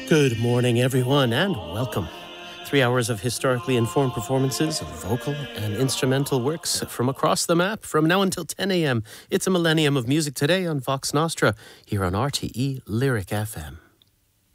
Good morning, everyone, and welcome. 3 hours of historically informed performances of vocal and instrumental works from across the map from now until 10 a.m. It's a millennium of music today on Vox Nostra here on RTE Lyric FM.